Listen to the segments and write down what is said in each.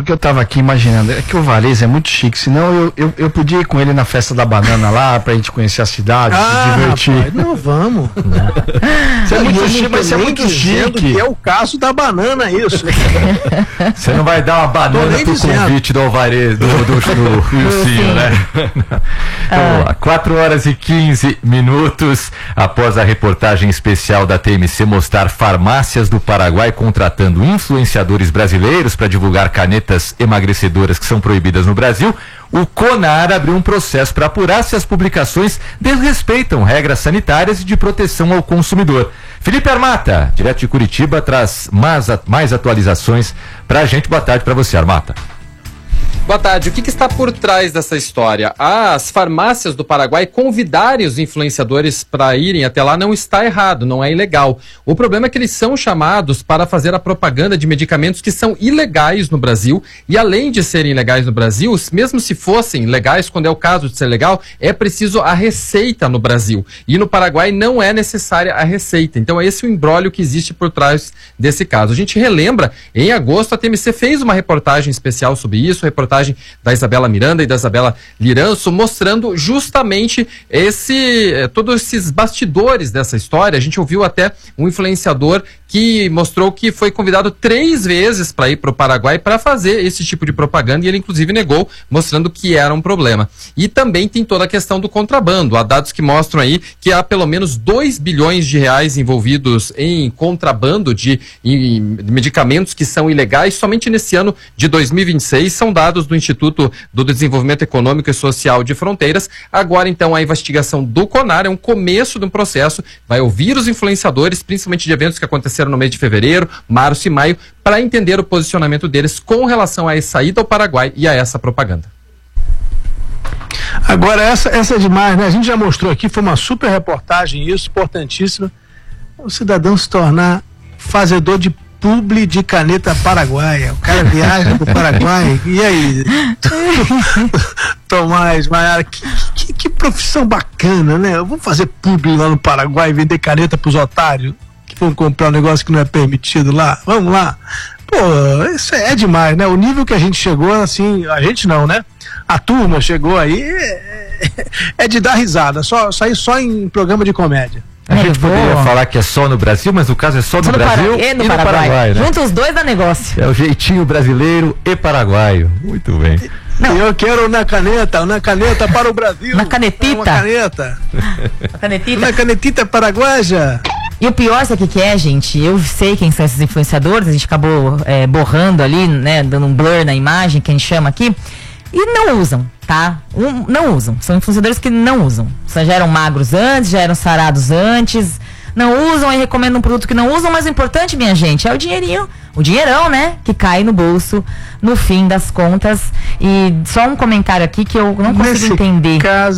que eu tava aqui imaginando, é que o Varese é muito chique, senão eu podia ir com ele na festa da banana lá, pra gente conhecer a cidade, se divertir. Rapaz, não, vamos. Você é muito chique, mas você é muito chique. Que é o caso da banana, isso. Você não vai dar uma banana pro convite do Alvarez, do Ilcinho, né? Vamos lá, 4h15 após a reportagem especial da TMC mostrar farmácias do Paraguai contratando influenciadores brasileiros para divulgar canetas emagrecedoras que são proibidas no Brasil, o CONAR abriu um processo para apurar se as publicações desrespeitam regras sanitárias e de proteção ao consumidor. Felipe Armata, direto de Curitiba, traz mais atualizações para a gente. Boa tarde para você, Armata. Boa tarde. O que está por trás dessa história? As farmácias do Paraguai convidarem os influenciadores para irem até lá não está errado, não é ilegal. O problema é que eles são chamados para fazer a propaganda de medicamentos que são ilegais no Brasil e, além de serem ilegais no Brasil, mesmo se fossem legais, quando é o caso de ser legal, é preciso a receita no Brasil. E no Paraguai não é necessária a receita. Então é esse o imbróglio que existe por trás desse caso. A gente relembra, em agosto a TMC fez uma reportagem especial sobre isso, reportagem da Isabela Miranda e da Isabela Liranço, mostrando justamente todos esses bastidores dessa história. A gente ouviu até um influenciador que mostrou que foi convidado 3 vezes para ir para o Paraguai para fazer esse tipo de propaganda, e ele inclusive negou, mostrando que era um problema. E também tem toda a questão do contrabando. Há dados que mostram aí que há pelo menos 2 bilhões de reais envolvidos em contrabando de medicamentos que são ilegais somente nesse ano de 2026. São dados do Instituto do Desenvolvimento Econômico e Social de Fronteiras. Agora, então, a investigação do CONAR é um começo de um processo, vai ouvir os influenciadores, principalmente de eventos que aconteceram no mês de fevereiro, março e maio, para entender o posicionamento deles com relação a essa ida ao Paraguai e a essa propaganda. Agora, essa é demais, né? A gente já mostrou aqui, foi uma super reportagem, isso, importantíssima. O cidadão se tornar fazedor de publi de caneta paraguaia. O cara viaja pro Paraguai. E aí? Tomás, Maiara, que profissão bacana, né? Eu vou fazer publi lá no Paraguai e vender caneta pros otários que vão comprar um negócio que não é permitido lá. Vamos lá. Pô, isso é demais, né? O nível que a gente chegou, assim, a gente não, né? A turma chegou aí, é de dar risada. Sair só em programa de comédia. A gente poderia falar que é só no Brasil, mas o caso é só no Brasil e no Paraguai, né? Juntos os dois da negócio. É o jeitinho brasileiro e paraguaio. Muito bem. Não. Eu quero na caneta para o Brasil. Na canetita. Uma caneta. Na canetita paraguaia. E o pior, sabe o que é, gente? Eu sei quem são esses influenciadores, a gente acabou borrando ali, né, dando um blur na imagem, que a gente chama aqui, e não usam, tá? Não usam, são influenciadores que não usam. Já eram magros antes, já eram sarados antes, não usam e recomendam um produto que não usam, mas o importante, minha gente, é o dinheirinho, o dinheirão, né, que cai no bolso no fim das contas. E só um comentário aqui que eu não consigo entender.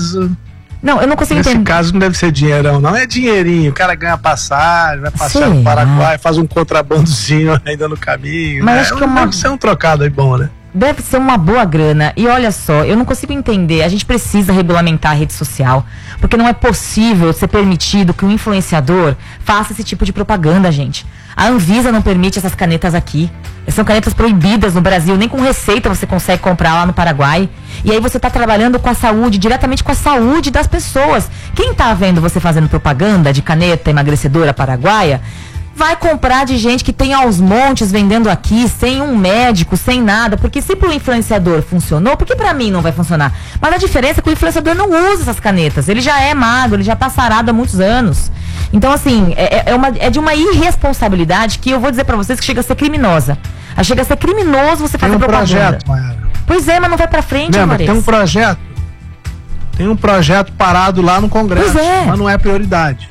Não, eu não consigo entender. Nesse caso não deve ser dinheirão, não. É dinheirinho. O cara ganha passagem, vai passear no Paraguai, faz um contrabandozinho ainda no caminho. Mas né? acho que deve ser um trocado aí bom, né? Deve ser uma boa grana. E olha só, eu não consigo entender. A gente precisa regulamentar a rede social, porque não é possível ser permitido que um influenciador faça esse tipo de propaganda, gente. A Anvisa não permite essas canetas aqui. São canetas proibidas no Brasil. Nem com receita você consegue comprar lá no Paraguai. E aí você está trabalhando com a saúde, diretamente com a saúde das pessoas. Quem está vendo você fazendo propaganda de caneta emagrecedora paraguaia, vai comprar de gente que tem aos montes vendendo aqui, sem um médico, sem nada. Porque se pro influenciador funcionou, por que pra mim não vai funcionar? Mas a diferença é que o influenciador não usa essas canetas. Ele já é magro, ele já tá sarado há muitos anos. Então, assim, é de uma irresponsabilidade que eu vou dizer pra vocês que chega a ser criminosa. Chega a ser criminoso você fazer propaganda. Tem um projeto, Maiara. Pois é, mas não vai pra frente, Lembra, tem um projeto. Tem um projeto parado lá no Congresso, mas não é prioridade.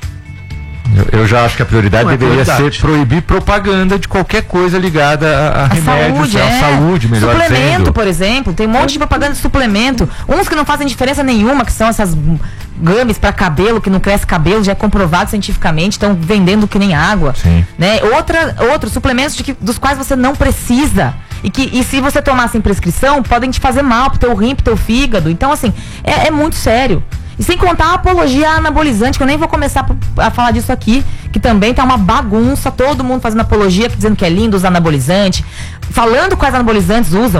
Eu já acho que a prioridade deveria ser proibir propaganda de qualquer coisa ligada a remédios, à saúde, melhor dizendo. Suplemento, por exemplo, tem um monte de propaganda de suplemento, uns que não fazem diferença nenhuma, que são essas gummies para cabelo, que não cresce cabelo, já é comprovado cientificamente, estão vendendo que nem água. Sim. Né? Outros suplementos dos quais você não precisa. E se você tomar sem prescrição, podem te fazer mal pro teu rim, pro teu fígado. Então, assim, é muito sério. E sem contar a apologia anabolizante, que eu nem vou começar a falar disso aqui, que também tá uma bagunça, todo mundo fazendo apologia, dizendo que é lindo usar anabolizante, falando quais anabolizantes usam.